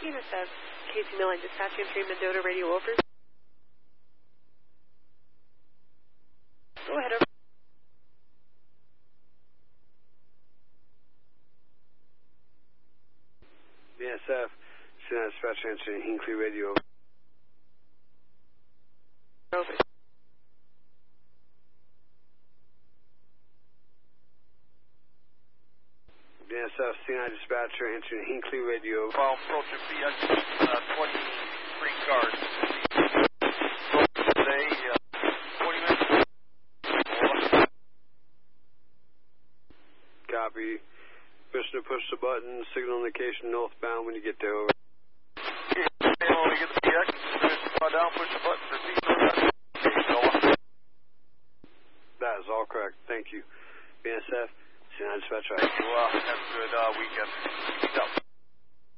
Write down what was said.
BNSF, KC9 dispatching 3 Mendota, radio over. Go ahead, over. BNSF, C9 dispatch answering Hinckley, radio over. Over. BNSF, C9 dispatcher answering Hinckley, radio over. Well, approaching BX 23 cars. Today, 20 minutes. Copy. Push the button, signal indication northbound when you get there, over. Yeah, when we get the BX, push down, push the button, repeat. That is all correct. Thank you. BNSF, C9 dispatcher. Thank you. Have a good weekend. Peace out.